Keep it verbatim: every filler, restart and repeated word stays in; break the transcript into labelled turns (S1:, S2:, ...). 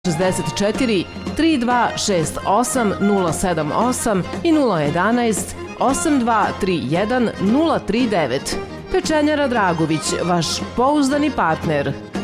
S1: šezdeset četiri tri dva šest osam nula sedam osam i nula jedanaest osam dva tri jedan nula tri devet. Pečenjara Dragović, vaš pouzdani partner.